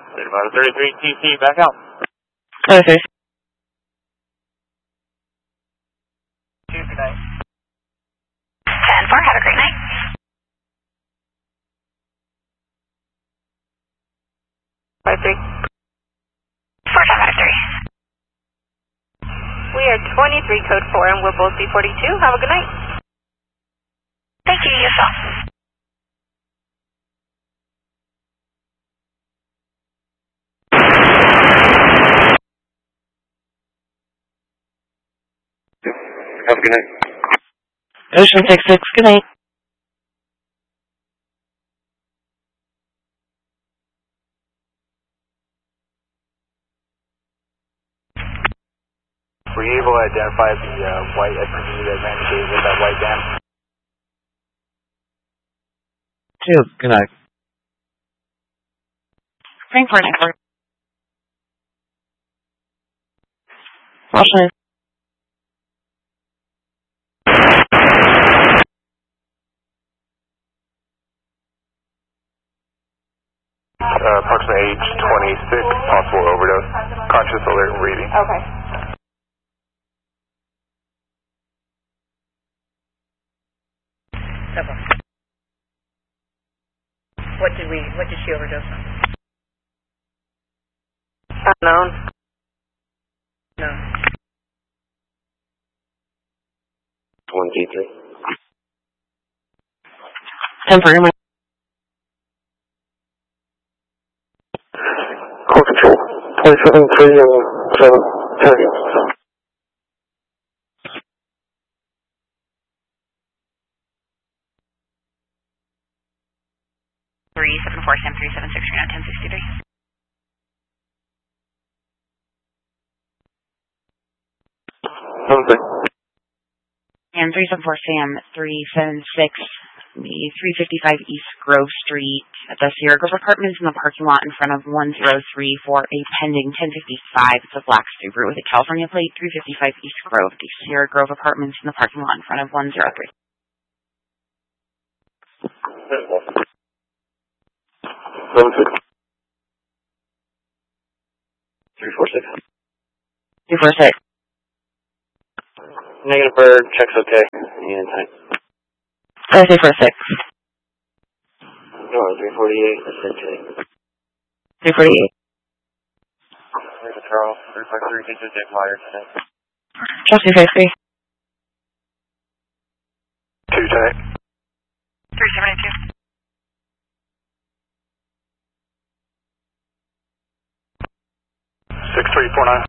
About 33 TC, back out. Okay. Good night. 10-4, have a great night. Five three. 4-5-3. We are 23 code 4 and we'll both be 42. Have a good night. Thank you, you as well. Have a good night. Ocean 66, good night. Were you able to identify the white SUV that ran the gate with that white van? 2, good night. Ring 494. Washington. Approximately age 26, possible overdose. Conscious, alert, and breathing. Okay. What did she overdose on? Unknown. No. 1G3. 10 for your Core control. 27, 3, and 7, 10. 374, Sam 376, you're not 1063. Okay. And 374, Sam 376, the 355 East Grove Street at the Sierra Grove Apartments in the parking lot in front of 103 for a pending 1055. It's a black Subaru with a California plate, 355 East Grove, the Sierra Grove Apartments in the parking lot in front of 103. 76. 346. 246. Negative bird, checks okay. And time. 346. No, 348, essentially. 348. There's a Charles, 353, take the Dick Myers. Chelsea 50. 2 tight. 372. 6349.